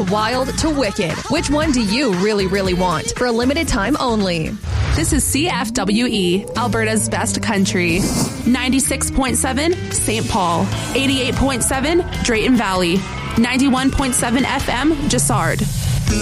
wild to wicked. Which one do you really want? For a limited time only. This is CFWE, Alberta's best country. 96.7 St. Paul, 88.7 Drayton Valley, 91.7 FM Jasard.